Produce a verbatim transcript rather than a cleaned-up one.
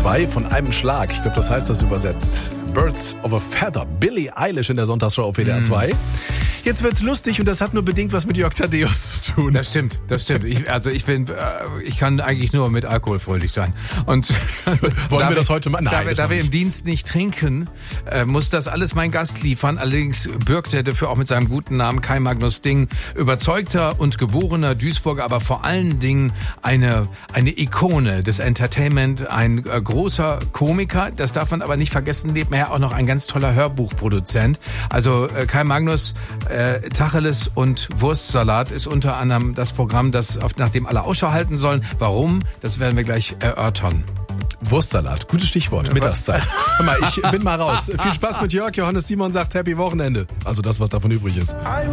zwei von einem Schlag. Ich glaube, das heißt das übersetzt. Birds of a Feather. Billie Eilish in der Sonntagsshow auf W D R zwei. Mhm. Jetzt wird's lustig und das hat nur bedingt was mit Jörg Thaddeus zu tun. Das stimmt, das stimmt. Ich, also ich bin, ich kann eigentlich nur mit Alkohol fröhlich sein. Und wollen wir das heute mal? Nein, da, wir, da wir im Dienst nicht trinken, äh, muss das alles mein Gast liefern. Allerdings bürgt er dafür auch mit seinem guten Namen Kai Magnus Ding, überzeugter und geborener Duisburger, aber vor allen Dingen eine eine Ikone des Entertainment, ein äh, großer Komiker. Das darf man aber nicht vergessen. Nebenher auch noch ein ganz toller Hörbuchproduzent. Also äh, Kai Magnus Äh, Tacheles und Wurstsalat ist unter anderem das Programm, das auf, nach dem alle Ausschau halten sollen. Warum? Das werden wir gleich erörtern. Wurstsalat, gutes Stichwort, Mittagszeit. Hör mal, ich bin mal raus. Viel Spaß mit Jörg. Johannes Simon sagt Happy Wochenende. Also das, was davon übrig ist.